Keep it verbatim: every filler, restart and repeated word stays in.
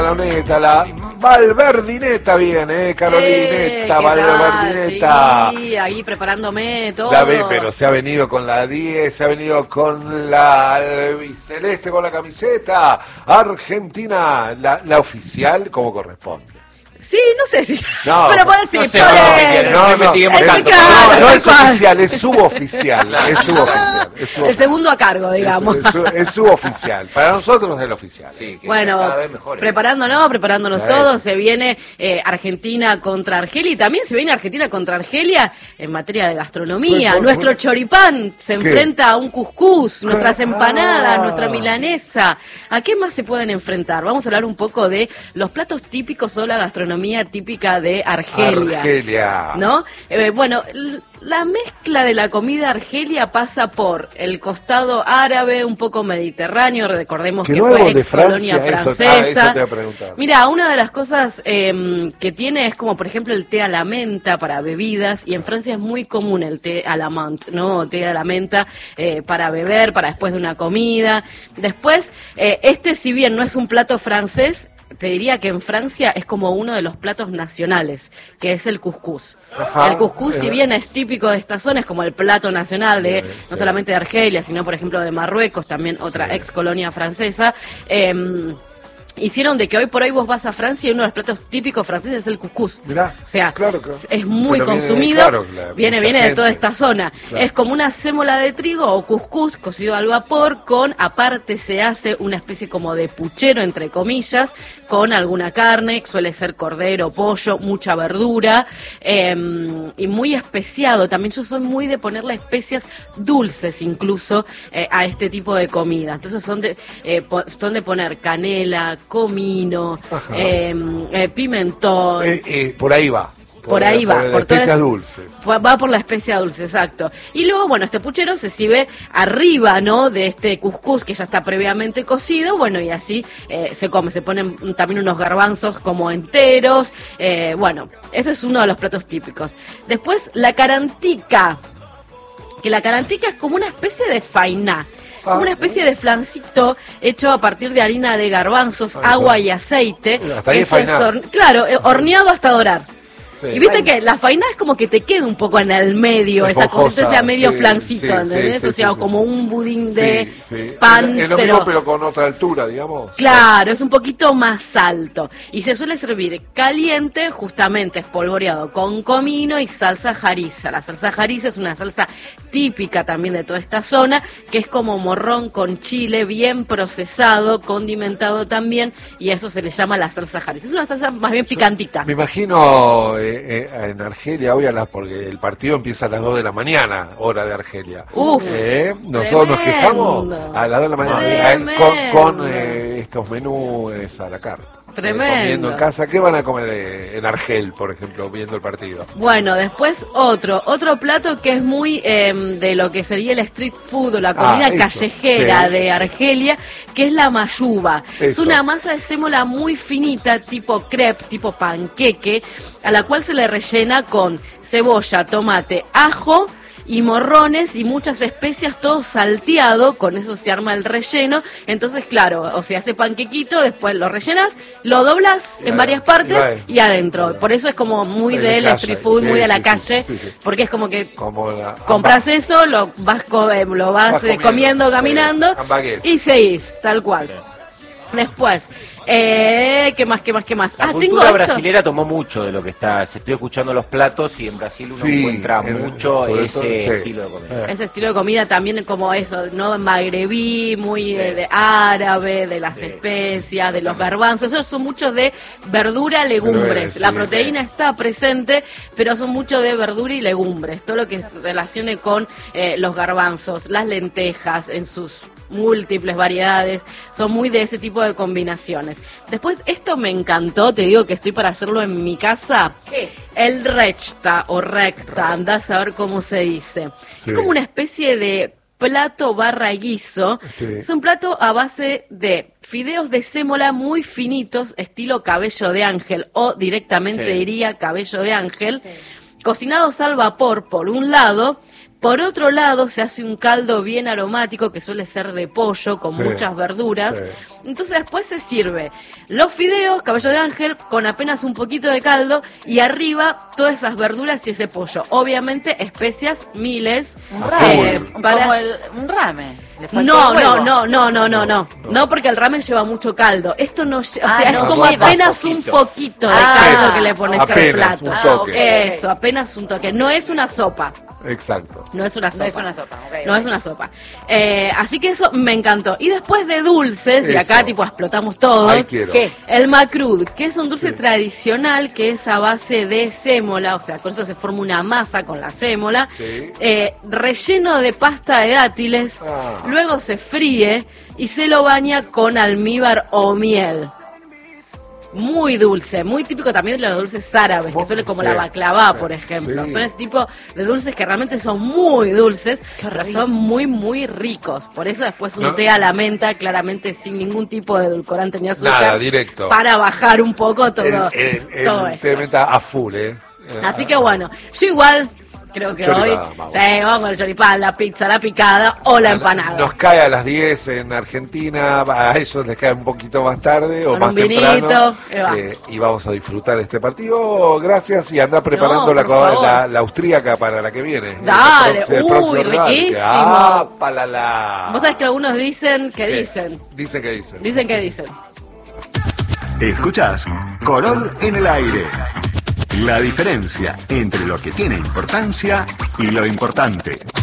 Carolina, la Valverdineta viene, eh, Carolineta, eh, Valverdineta. Sí, ahí preparándome todo. La ve, pero se ha venido con la diez, se ha venido con la albiceleste, con la camiseta. Argentina, la, la oficial, como corresponde. Sí, no sé si... No, pero puede ser, no, sé, puede... no, no, no, es no, tanto, no, no es claro, oficial, es suboficial, es suboficial, es suboficial. El segundo a cargo, digamos. Es, es, es suboficial, para nosotros es el oficial. Sí, que bueno, cada vez mejor, ¿eh? preparándonos, preparándonos Claro. todos, se viene eh, Argentina contra Argelia y también se viene Argentina contra Argelia en materia de gastronomía. Pues, pues, Nuestro pues, choripán se ¿qué? enfrenta a un cuscús, nuestras Ah. empanadas, nuestra milanesa. ¿A qué más se pueden enfrentar? Vamos a hablar un poco de los platos típicos o la gastronomía típica de Argelia. Argelia. ¿No? Eh, bueno, l- la mezcla de la comida argelia pasa por el costado árabe, un poco mediterráneo, recordemos Que que no fue algo de ex colonia Francia, eso- ah, francesa. eso te iba a preguntar. Mira, una de las cosas eh, que tiene es como por ejemplo el té a la menta para bebidas, y en Francia es muy común el té a la menthe, ¿no? Té a la menta eh, para beber, para después de una comida. Después, eh, este si bien no es un plato francés, te diría que en Francia es como uno de los platos nacionales, que es el cuscús. Ajá. El cuscús, si bien es típico de esta zona, es como el plato nacional de Sí, no sí. solamente de Argelia, sino por ejemplo de Marruecos, también otra Sí. ex colonia francesa. Eh, hicieron de que hoy por hoy vos vas a Francia y uno de los platos típicos franceses es el cuscús. Mirá, O sea, claro, claro. es muy Pero viene, consumido, claro, la- viene, mucha viene de gente. toda esta zona. Claro. Es como una sémola de trigo o cuscús cocido al vapor con, aparte se hace una especie como de puchero, entre comillas, con alguna carne, suele ser cordero, pollo, mucha verdura, eh, y muy especiado. También yo soy muy de ponerle especias dulces incluso eh, a este tipo de comida. Entonces son de, eh, po- son de poner canela, comino, Ajá. eh, eh, pimentón. Eh, eh, por ahí va. Por ahí va, Por las por todas- especias dulces. Fue- Va por la especia dulce, exacto. Y luego, bueno, este puchero se sirve arriba, ¿no? De este cuscús que ya está previamente cocido, bueno, y así eh, se come. Se ponen también unos garbanzos como enteros. eh, bueno, ese es uno de los platos típicos. Después, la carantica. Que la carantica es como una especie de fainá. Ah. Una especie de flancito hecho a partir de harina de garbanzos, Ah, agua eso. y aceite. Hasta ahí es Eso es fainá. horn- claro, eh, horneado hasta dorar. Sí. Y viste que la fainá es como que te queda un poco en el medio, esa Esponjosa, consistencia medio sí, flancito, sí, ¿entendés? sí, o sea, sí, sí, como sí. un budín de Sí, sí. pan, Es lo pero... mismo, pero con otra altura, digamos. Claro, es un poquito más alto. Y se suele servir caliente, justamente espolvoreado con comino y salsa harissa. La salsa harissa es una salsa típica también de toda esta zona, que es como morrón con chile bien procesado, condimentado también, y eso se le llama la salsa harissa. Es una salsa más bien picantita. Me imagino eh, eh, en Argelia, hoy a las, porque el partido empieza a las dos de la mañana, hora de Argelia. Uf, Eh, Nosotros nos tremendo. quejamos a las dos de la mañana eh, Tremendo. con, con eh, estos menús a la carta. Tremendo. Eh, comiendo en casa. ¿Qué van a comer eh, en Argel, por ejemplo, viendo el partido? Bueno, después otro, otro plato que es muy eh, de lo que sería el street food o la comida Ah, eso, callejera sí. de Argelia, que es la mayuba. Es Eso. una masa de sémola muy finita, tipo crepe, tipo panqueque, a la cual se le rellena con cebolla, tomate, ajo y morrones y muchas especias, todo salteado, con eso se arma el relleno. Entonces, claro, o sea, hace panquequito, después lo rellenas, lo doblas Y en a- varias y partes va- y adentro. Por eso es como muy De la del calle, street food, sí, muy de la sí, sí, calle, sí, sí. porque es como que Como la, compras eso, lo vas, co- eh, lo vas, Vas eh, comiendo, comiendo, sí, caminando hamburguesa. y seguís, tal cual. Después, eh, ¿qué más, qué más, qué más? La ah, tengo cultura esto. brasilera tomó mucho de lo que está. Se estoy escuchando los platos y en Brasil uno Sí, encuentra en- mucho sobre ese todo, sí. estilo de comida. Eh. Ese estilo de comida también como eso, ¿no? Magrebí, muy Sí. eh, de árabe, de las Sí. especias, de los garbanzos. Esos son muchos de verdura, legumbres. Verduras, La sí. proteína está presente, pero son mucho de verdura y legumbres. Todo lo que se relacione con eh, los garbanzos, las lentejas en sus múltiples variedades, son muy de ese tipo de combinaciones. Después, esto me encantó, te digo que estoy para hacerlo en mi casa. ¿Qué? El recta o recta, andás a ver cómo se dice. Sí. Es como una especie de plato barra guiso. Sí. Es un plato a base de fideos de sémola muy finitos, estilo cabello de ángel, o directamente Sí. diría cabello de ángel, cocinados al vapor por un lado. Por otro lado, se hace un caldo bien aromático que suele ser de pollo con Sí, muchas verduras. sí. Entonces después se sirve los fideos, cabello de ángel, con apenas un poquito de caldo y arriba todas esas verduras y ese pollo. Obviamente especias, miles. Un A ramen, full. para- como el, un ramen. Le faltó No, el huevo. no, no, no, no, no, no, No. no, porque el ramen lleva mucho caldo. Esto no, lle- o Ah, sea, no es como lleva. apenas un Poquito. poquito de Ah, caldo que le pones al apenas, plato. un Ah, toque. ok. Eso, apenas un toque. No es una sopa. Exacto. No es una sopa. No es una sopa, ok, No ok. es una sopa. Eh, así que eso me encantó. Y después de dulces, y acá Eso. tipo explotamos todos, Ahí quiero. ¿qué? El macrud, que es un dulce Sí. tradicional que es a base de sémola, o sea, con eso se forma una masa con la sémola, Sí. eh, relleno de pasta de dátiles, Ah. luego se fríe y se lo baña con almíbar o miel. Muy dulce, muy típico también de los dulces árabes, que son como Sí. la baklava, por ejemplo. Sí. Son ese tipo de dulces que realmente son muy dulces, pero rico. son muy, muy ricos. Por eso después No. untea la menta, claramente sin ningún tipo de edulcorante ni azúcar. Nada, directo. Para bajar un poco todo, El, el, el todo té esto. de menta a full, ¿eh? Así que bueno, yo igual creo que Choripán, hoy vamos. sí, vamos con el choripán, la pizza, la picada o la empanada. Nos cae a las diez en Argentina, a ellos les cae un poquito más tarde o Con más un vinito, temprano. y va. eh, y vamos a disfrutar este partido. Gracias y anda preparando No, la, por co- favor. la, la austríaca para la que viene. Dale, El prox- el uy, próximo rival. riquísimo. Ah, palala. Vos sabés que algunos dicen que ¿Qué? dicen, Dicen que dicen. dicen que dicen. Escuchás Corol en el aire. La diferencia entre lo que tiene importancia y lo importante.